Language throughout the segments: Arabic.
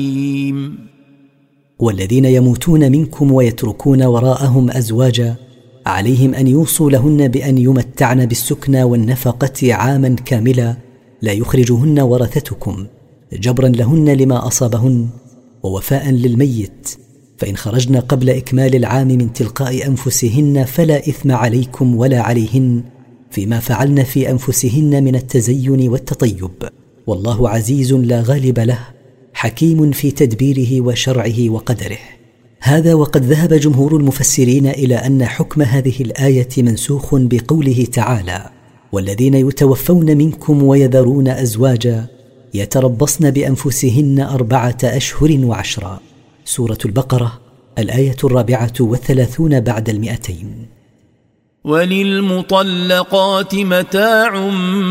والذين يموتون منكم ويتركون وراءهم أزواجا عليهم أن يوصوا لهن بأن يمتعن بالسكنى والنفقة عاما كاملا لا يخرجهن ورثتكم جبرا لهن لما أصابهن ووفاء للميت، فإن خرجن قبل إكمال العام من تلقاء أنفسهن فلا إثم عليكم ولا عليهن فيما فعلن في أنفسهن من التزين والتطيب، والله عزيز لا غالب له حكيم في تدبيره وشرعه وقدره. هذا وقد ذهب جمهور المفسرين إلى أن حكم هذه الآية منسوخ بقوله تعالى: والذين يتوفون منكم ويذرون أزواجا يتربصن بأنفسهن 4 أشهر و10. سورة البقرة الآية 34 بعد 200. وللمطلقات متاع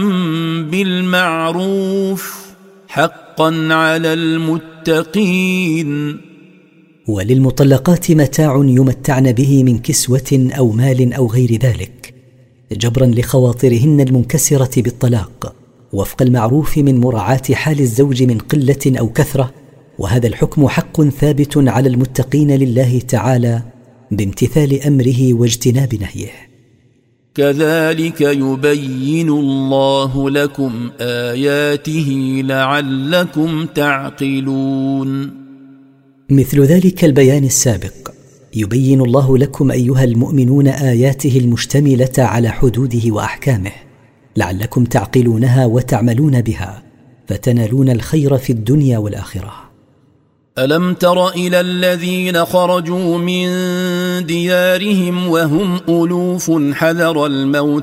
بالمعروف حقا على المتقين. وللمطلقات متاع يمتعن به من كسوة أو مال أو غير ذلك جبرا لخواطرهن المنكسرة بالطلاق وفق المعروف من مراعاة حال الزوج من قلة أو كثرة، وهذا الحكم حق ثابت على المتقين لله تعالى بامتثال أمره واجتناب نهيه. كذلك يبين الله لكم آياته لعلكم تعقلون. مثل ذلك البيان السابق يبين الله لكم أيها المؤمنون آياته المشتملة على حدوده وأحكامه لعلكم تعقلونها وتعملون بها فتنالون الخير في الدنيا والآخرة. ألم تر إلى الذين خرجوا من ديارهم وهم ألوف حذر الموت